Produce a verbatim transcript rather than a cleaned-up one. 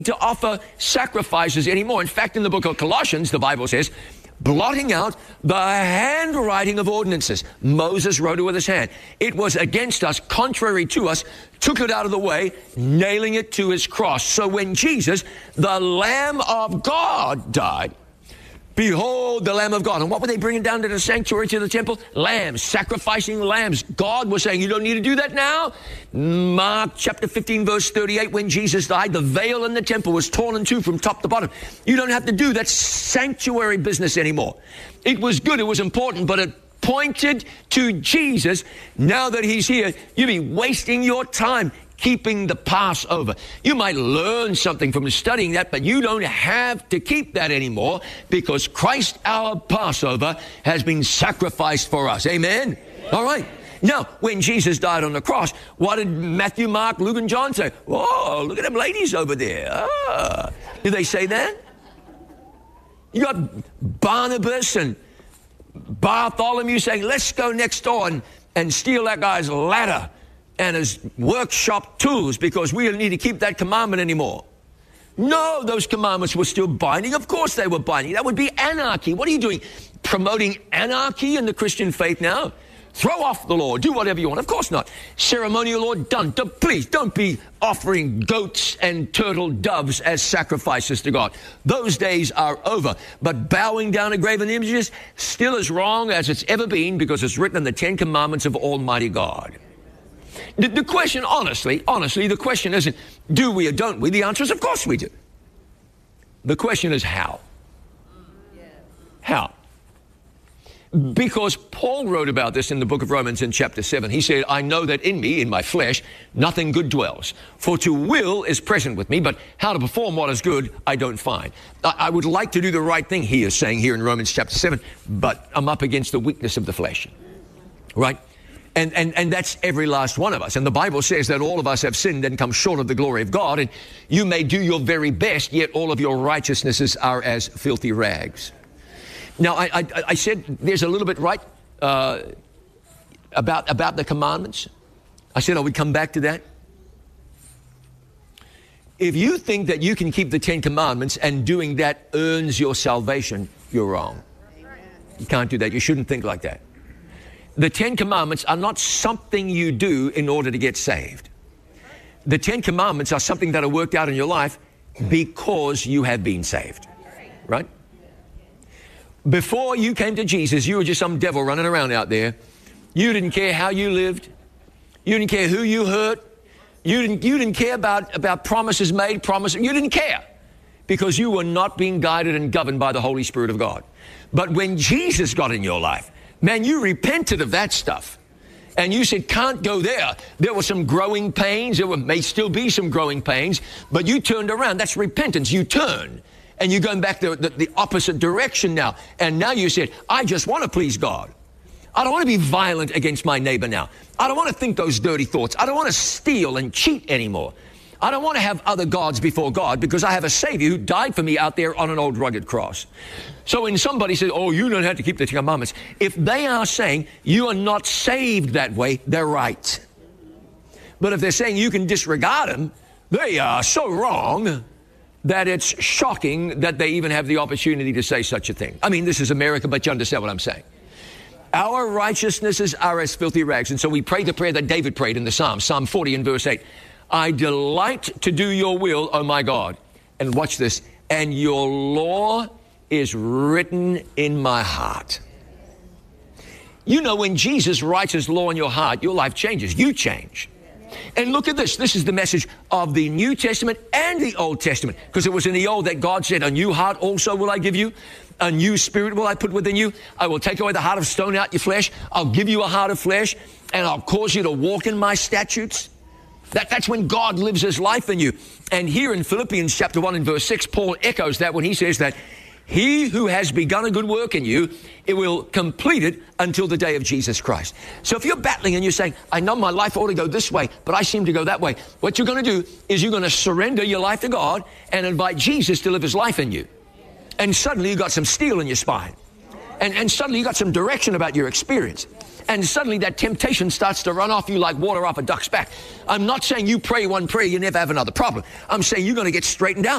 to offer sacrifices anymore. In fact, in the book of Colossians, the Bible says, blotting out the handwriting of ordinances. Moses wrote it with his hand. It was against us, contrary to us, took it out of the way, nailing it to his cross. So when Jesus, the Lamb of God, died, behold the Lamb of God. And what were they bringing down to the sanctuary, to the temple? Lambs, sacrificing lambs. God was saying, you don't need to do that now. Mark chapter fifteen, verse thirty-eight, when Jesus died, the veil in the temple was torn in two from top to bottom. You don't have to do that sanctuary business anymore. It was good, it was important, but it pointed to Jesus. Now that he's here, you'll be wasting your time keeping the Passover. You might learn something from studying that, but you don't have to keep that anymore because Christ, our Passover, has been sacrificed for us. Amen? All right. Now, when Jesus died on the cross, what did Matthew, Mark, Luke, and John say? Whoa, look at them ladies over there. Ah. Did they say that? You got Barnabas and Bartholomew saying, let's go next door and, and steal that guy's ladder and his workshop tools because we don't need to keep that commandment anymore. No, those commandments were still binding. Of course they were binding. That would be anarchy. What are you doing? Promoting anarchy in the Christian faith now? Throw off the law. Do whatever you want. Of course not. Ceremonial law done. Don't, please don't be offering goats and turtle doves as sacrifices to God. Those days are over. But bowing down to graven images still as wrong as it's ever been because it's written in the Ten Commandments of Almighty God. The, the question, honestly, honestly, the question isn't, do we or don't we? The answer is, of course we do. The question is how? How? Because Paul wrote about this in the book of Romans in chapter seven. He said, I know that in me, in my flesh, nothing good dwells. For to will is present with me, but how to perform what is good, I don't find. I, I would like to do the right thing, he is saying here in Romans chapter seven, but I'm up against the weakness of the flesh. Right? And, and, and that's every last one of us. And the Bible says that all of us have sinned and come short of the glory of God. And you may do your very best, yet all of your righteousnesses are as filthy rags. Now, I, I, I said there's a little bit right uh, about, about the commandments. I said I would come back to that. If you think that you can keep the Ten Commandments and doing that earns your salvation, you're wrong. You can't do that. You shouldn't think like that. The Ten Commandments are not something you do in order to get saved. The Ten Commandments are something that are worked out in your life because you have been saved. Right? Before you came to Jesus, you were just some devil running around out there. You didn't care how you lived. You didn't care who you hurt. You didn't, you didn't care about, about promises made, promises. You didn't care because you were not being guided and governed by the Holy Spirit of God. But when Jesus got in your life, man, you repented of that stuff. And you said, can't go there. There were some growing pains. There were, may still be some growing pains. But you turned around. That's repentance. You turn. And you're going back the, the, the opposite direction now. And now you said, I just want to please God. I don't want to be violent against my neighbor now. I don't want to think those dirty thoughts. I don't want to steal and cheat anymore. I don't want to have other gods before God because I have a Savior who died for me out there on an old rugged cross. So when somebody says, oh, you don't have to keep the Ten Commandments, if they are saying you are not saved that way, they're right. But if they're saying you can disregard them, they are so wrong that it's shocking that they even have the opportunity to say such a thing. I mean, this is America, but you understand what I'm saying. Our righteousnesses are as filthy rags. And so we pray the prayer that David prayed in the Psalms, Psalm forty and verse eight. I delight to do your will, O my God. And watch this. And your law is written in my heart. You know, when Jesus writes his law in your heart, your life changes. You change. And look at this. This is the message of the New Testament and the Old Testament. Because it was in the Old that God said, a new heart also will I give you. A new spirit will I put within you. I will take away the heart of stone out your flesh. I'll give you a heart of flesh. And I'll cause you to walk in my statutes. That, that's when God lives his life in you. And here in Philippians chapter one and verse six, Paul echoes that when he says that he who has begun a good work in you, it will complete it until the day of Jesus Christ. So if you're battling and you're saying, I know my life ought to go this way, but I seem to go that way. What you're going to do is you're going to surrender your life to God and invite Jesus to live his life in you. And suddenly you've got some steel in your spine. And, and suddenly you got some direction about your experience. And suddenly that temptation starts to run off you like water off a duck's back. I'm not saying you pray one prayer, you never have another problem. I'm saying you're going to get straightened out.